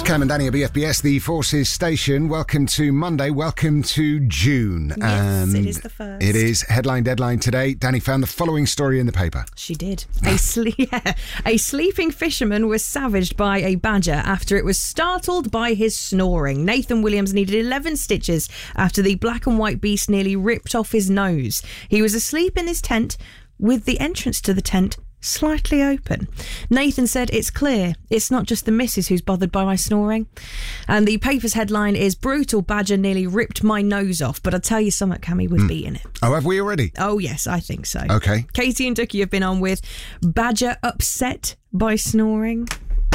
Cam and Danny at BFBS, the Forces station. Welcome to Monday. Welcome to June. Yes, it is the first. It is headline deadline today. Danny found the following story in the paper. She did. A sleeping fisherman was savaged by a badger after it was startled by his snoring. Nathan Williams needed 11 stitches after the black and white beast nearly ripped off his nose. He was asleep in his tent with the entrance to the tent slightly open. Nathan said, "It's clear it's not just the missus who's bothered by my snoring." And the paper's headline is "Brutal Badger Nearly Ripped My Nose Off." But I'll tell you something, Cammy, we've beaten it. Oh, have we already? Oh, yes, I think so. Okay. Katie and Dookie have been on with Badger Upset by Snoring.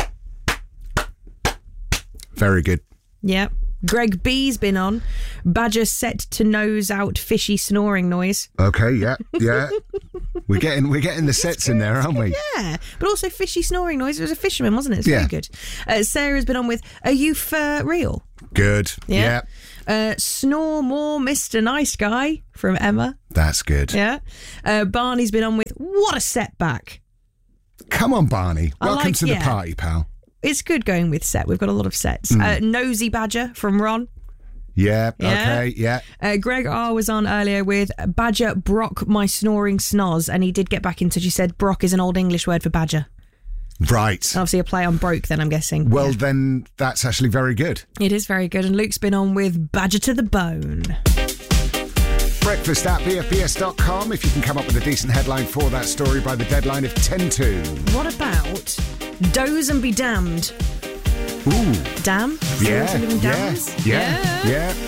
Very good. Yep. Greg B's been on Badger Set to Nose Out Fishy Snoring Noise. Okay, yeah. We're getting the sets in there, aren't we? Yeah, but also fishy snoring noise. It was a fisherman, wasn't it? It's Yeah. very good. Sarah's been on with Are You For Real? Good. Yeah. Snore More, Mr. Nice Guy from Emma. That's good. Yeah. Barney's been on with What a Setback. Come on, Barney. Welcome to the yeah. party, pal. It's good going with set. We've got a lot of sets. Nosy Badger from Ron. Yeah, okay, yeah. Greg R was on earlier with Badger Brock My Snoring Snoz, and he did get back in touch. He said Brock is an old English word for badger. Right. Obviously a play on broke then, I'm guessing. Well, then that's actually very good. It is very good. And Luke's been on with Badger to the Bone. Breakfast at BFBS.com if you can come up with a decent headline for that story by the deadline of 10-2. What about Doze and Be Damned? Ooh. Dam? Yeah, Seriously living dams? yeah.